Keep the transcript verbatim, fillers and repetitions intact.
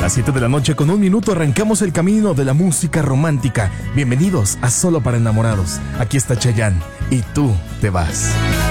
las siete de la noche con un minuto arrancamos el camino de la música romántica. Bienvenidos a Solo para Enamorados. Aquí está Chayanne y tú te vas.